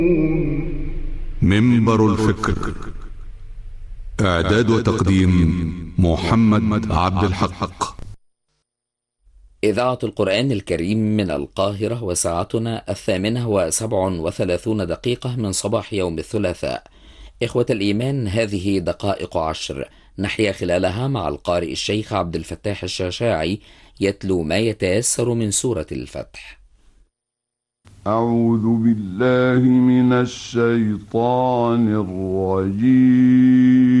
منبر الفكر. إعداد وتقديم محمد عبد الحق. إذاعة القرآن الكريم من القاهرة، وساعتنا 8:37 من صباح يوم الثلاثاء. إخوة الإيمان، هذه دقائق 10 نحيا خلالها مع القارئ الشيخ عبد الفتاح الشاشاعي يتلو ما يتيسر من سورة الفتح. أعوذ بالله من الشيطان الرجيم.